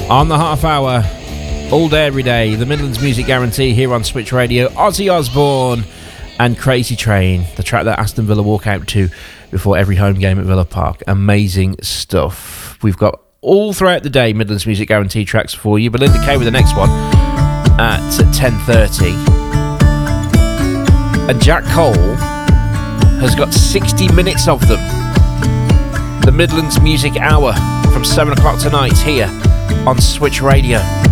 On the half hour, all day, every day, the Midlands Music Guarantee here on Switch Radio. Ozzy Osbourne and Crazy Train, the track that Aston Villa walk out to before every home game at Villa Park. Amazing stuff. We've got all throughout the day Midlands Music Guarantee tracks for you. Belinda Kay with the next one at 10:30. And Jack Cole has got 60 minutes of them. The Midlands Music Hour from 7 o'clock tonight here on Switch Radio.